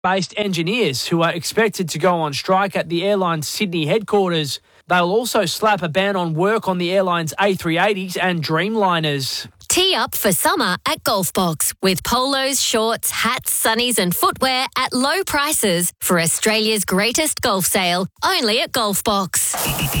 based engineers who are expected to go on strike at the airline's Sydney headquarters. They'll also slap a ban on work on the airline's A380s and Dreamliners. Tee up for summer at Golfbox with polos, shorts, hats, sunnies and footwear at low prices for Australia's greatest golf sale, only at Golfbox.